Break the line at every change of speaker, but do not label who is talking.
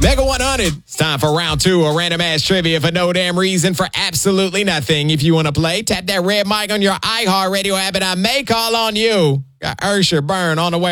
Mega 100. It's time for round 2 of random ass trivia for no damn reason for absolutely nothing. If you want to play, tap that red mic on your iHeartRadio app and I may call on you. Got Ursher Burn on the way